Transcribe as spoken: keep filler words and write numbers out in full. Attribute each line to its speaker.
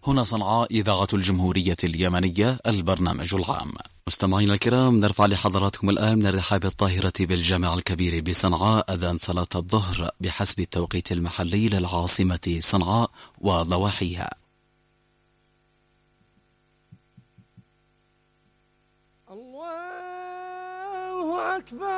Speaker 1: هنا صنعاء إذاعة الجمهورية اليمنية البرنامج العام. مستمعينا الكرام، نرفع لحضراتكم الآن من الرحاب الطاهرة بالجامع الكبير بصنعاء أذان صلاة الظهر بحسب التوقيت المحلي للعاصمة صنعاء وضواحيها.
Speaker 2: الله أكبر.